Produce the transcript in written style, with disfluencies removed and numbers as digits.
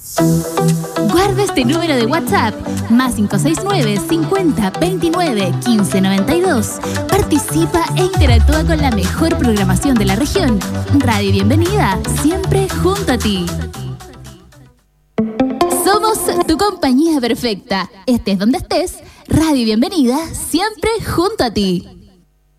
Guarda este número de WhatsApp, más 569 50 29 15 92. Participa e interactúa con la mejor programación de la región. Radio Bienvenida, siempre junto a ti. Somos tu compañía perfecta. Estés donde estés, Radio Bienvenida, siempre junto a ti.